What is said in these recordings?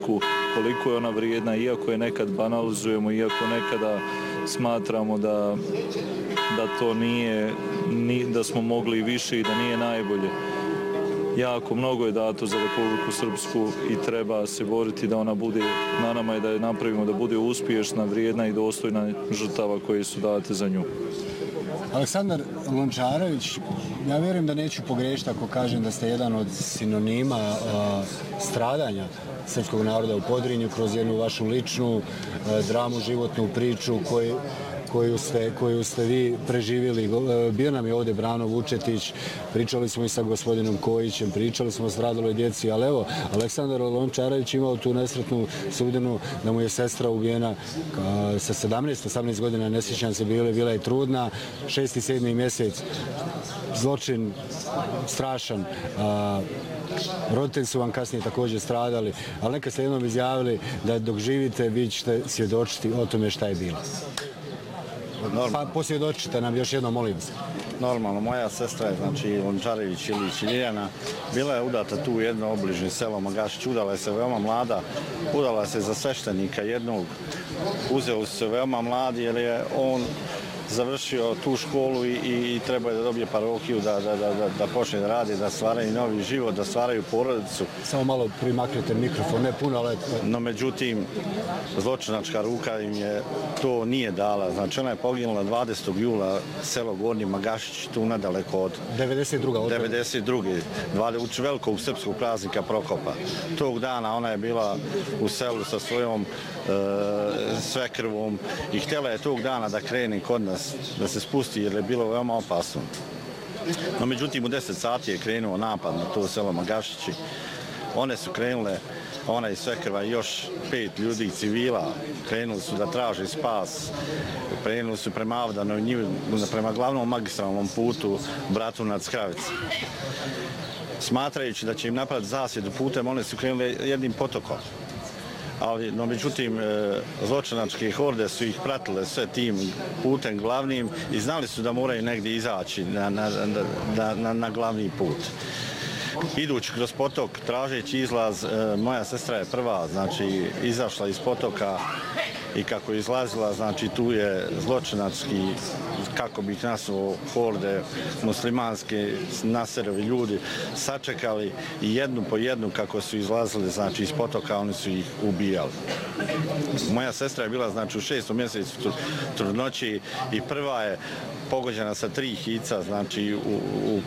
koliko je ona vrijedna, iako je nekad banalizujemo, iako nekada smatramo da to nije, da smo mogli više i da nije najbolje. Jako mnogo je dato za Republiku Srpsku i treba se boriti da ona bude, na nama je da je napravimo da bude uspješna, vrijedna i dostojna žrtava koje su date za nju. Aleksandar Lončarević, ja vjerujem da neću pogrešiti ako kažem da ste jedan od sinonima stradanja srpskog naroda u Podrinju kroz jednu vašu ličnu dramu, životnu priču koju ste vi preživjeli. Bio nam je ovdje Brano Vučetić, pričali smo i sa gospodinom Kojićem, pričali smo o stradaloj djeci, ali evo, Aleksandar Lončarević imao tu nesretnu sudbinu da mu je sestra ubijena sa 17-18 godina, ne sjećam se, bila je trudna, 6. i 7. mjesec, zločin strašan. Roditelji su vam kasnije također stradali, ali neka ste jednom izjavili da dok živite vi ćete svjedočiti o tome šta je bilo. Pa posvjedočite nam još jednom, molim se. Normalno, moja sestra je, znači, Lončarević Ilić Ljiljana, bila je udata tu u jedno obližnje selo Magašić, udala je se veoma mlada, udala se za sveštenika jednog, uzeli su se veoma mladi jer je on završio tu školu i treba je da dobije parohiju, da počne da radi, da stvaraju novi život, da stvaraju porodicu. Samo malo primaknite mikrofon, ne puno, ali... No, međutim, zločinačka ruka im je to nije dala. Znači, ona je poginula 20. jula, selo Gornji Magašić, tu nedaleko od... 92. Uči velikog srpskog praznika Prokopa. Tog dana ona je bila u selu sa svojom svekrvom i htjela je tog dana da krene kod nas, da se spusti jer je bilo veoma opasno. No, međutim, u 10 sati je krenuo napad na to selo Magašići. One su krenule, ona i svekrva i još 5 ljudi civila, krenuli su da traže spas, krenuli su prema Avdanoj njivi, prema glavnom magistralnom putu Bratunac-Kravica. Smatrajući da će im napraviti zasjedu putem, one su krenule jednim potokom. Ali, no, međutim, zločinačke horde su ih pratile sve tim putem glavnim i znali su da moraju negdje izaći na glavni put. Idući kroz potok, tražeći izlaz, moja sestra je prva, znači, izašla iz potoka i kako je izlazila, znači, tu je zločinački, kako bih nazvao, horde muslimanske naserovi ljudi sačekali i jednu po jednu kako su izlazili, znači, iz potoka, oni su ih ubijali. Moja sestra je bila, znači, u 6. mjesecu trudnoći i prva je pogođena sa 3 hica, znači, u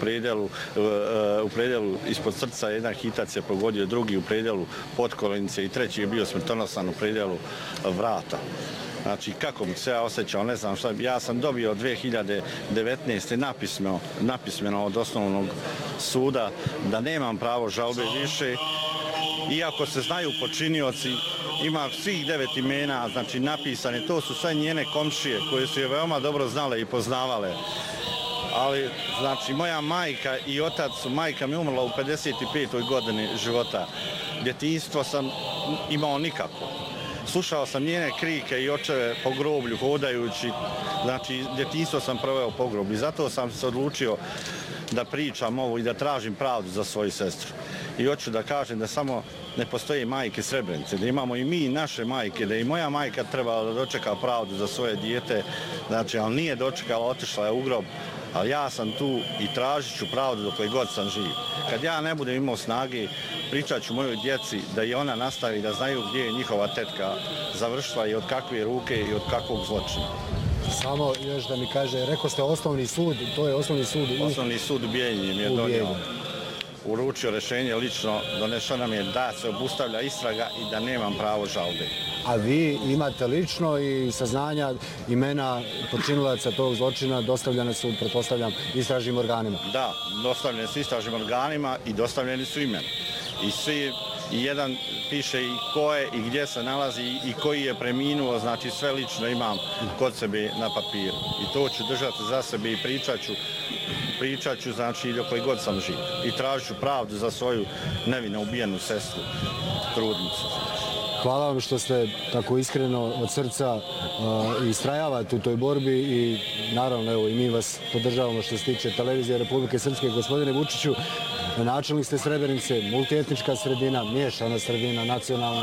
predelu ispod srca jedan hitac je pogodio, drugi u predelu potkolenice i treći je bio smrtonosan u predelu vrata. Znači, kako bih se ja osjećao, ne znam šta, ja sam dobio 2019. napismeno od osnovnog suda da nemam pravo žalbe više, iako se znaju počinioci, ima svih 9 imena, znači napisane, to su sve njene komšije koje su je veoma dobro znale i poznavale. Ali, znači, moja majka i otac su, majka mi umrla u 55. godini života. Djetinjstvo sam imao nikako. Slušao sam njene krike i očeve po groblju hodajući, znači djetinjstvo sam proveo po groblju. Zato sam se odlučio da pričam ovo i da tražim pravdu za svoju sestru. I hoću da kažem da samo ne postoje majke Srebrenice, da imamo i mi naše majke, da i moja majka trebala da dočeka pravdu za svoje dijete, znači, ali nije dočekala, otišla je u grob, ali ja sam tu i tražit ću pravdu dokle god sam živ. Kad ja ne budem imao snage, pričat ću mojoj djeci da i ona nastavi da znaju gdje je njihova tetka završila i od kakve ruke i od kakvog zločina. Samo još da mi kaže, rekao ste osnovni sud, to je osnovni sud... Osnovni sud u Bijeljini je donio, uručio rješenje lično, donešao nam je da se obustavlja istraga i da nemam pravo žalbe. A vi imate lično i saznanja imena počinilaca tog zločina dostavljene su, pretpostavljam, istražnim organima? Da, dostavljene su istražnim organima i dostavljeni su imena. I svi, i jedan piše i ko je i gdje se nalazi i koji je preminuo, znači sve lično imam kod sebe na papiru. I to ću držati za sebe i pričat ću, znači, dokle god sam živ. I tražit ću pravdu za svoju nevino ubijenu sestru, trudnicu. Hvala vam što ste tako iskreno od srca istrajavate u toj borbi i naravno, evo, i mi vas podržavamo što se tiče Televizije Republike Srpske. Gospodine Vučiću, načelnik ste Srebrenice, multietnička sredina, miješana sredina, nacionalna.